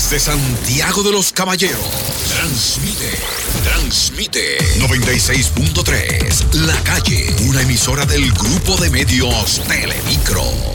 Desde Santiago de los Caballeros, transmite 96.3, La Calle, una emisora del Grupo de Medios Telemicro.